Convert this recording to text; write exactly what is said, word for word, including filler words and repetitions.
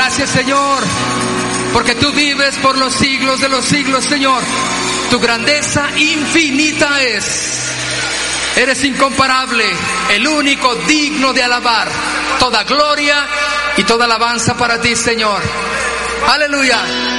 Gracias, Señor, porque tú vives por los siglos de los siglos, Señor. Tu grandeza infinita es. Eres incomparable, el único digno de alabar. Toda gloria y toda alabanza para ti, Señor. Aleluya.